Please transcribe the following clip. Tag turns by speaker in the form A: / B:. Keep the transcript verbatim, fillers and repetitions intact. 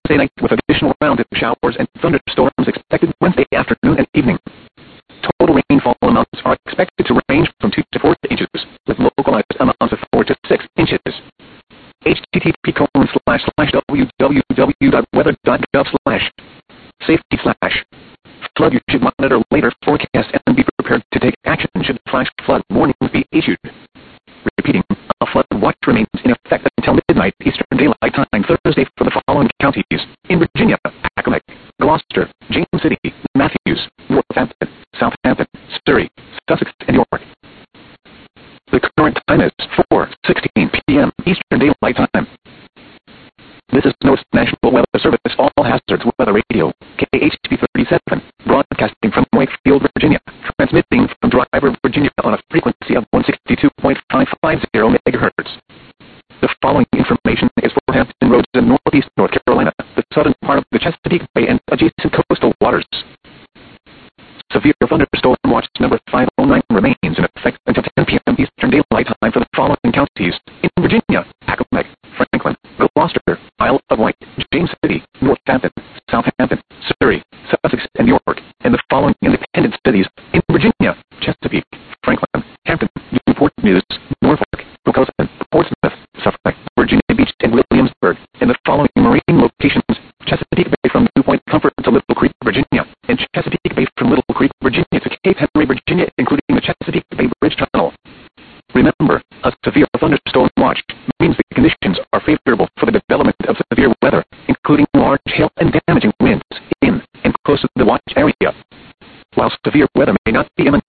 A: Wednesday night with additional round of showers and thunderstorms expected Wednesday afternoon and evening. Total rainfall amounts are expected to range from two to four inches, with localized amounts of four to six inches. http colon slash slash www.weather.gov slash safety slash flood. You should monitor later forecasts and be prepared to take action should flash flood warnings be issued. Repeating, a flood watch remains in effect until midnight Eastern Daylight Time Thursday for the following counties: in Virginia, Accomack, Gloucester, James City, Matthews, Northampton, Southampton, Surrey, Sussex, and York. The current time is four sixteen p m Eastern Daylight Time. This is NOAA National Weather Service All Hazards Weather Radio, K H P thirty-seven, broadcasting from Wakefield, Virginia, transmitting from Driver, Virginia on a frequency of one sixty-two point five five zero megahertz. The following information is for Hampton Roads in northeast North Carolina, the southern part of the Chesapeake Bay and adjacent coastal waters. Severe thunderstorm watch number five oh nine remains in effect until ten p m Eastern Daylight Time for the following counties: in Virginia, Accomack, Franklin, Gloucester, Isle of Wight, James City, Northampton, Southampton, Surrey, Sussex, and York, and the following independent cities: in Virginia, Chesapeake, Franklin, Hampton, Newport News, Norfolk, Wilcoxon, Portsmouth, Suffolk, Virginia Beach, and Williamsburg, and the following marine locations: Chesapeake Bay from New Point Comfort to Little Creek, Virginia, and Chesapeake Bay from Little Creek, Virginia to Cape Henry, Virginia, including the Chesapeake Bay Bridge Tunnel. Remember, a severe thunderstorm watch means the conditions are favorable for the development of severe weather, including large hail and damaging winds in and close to the watch area. While severe weather may not be imminent,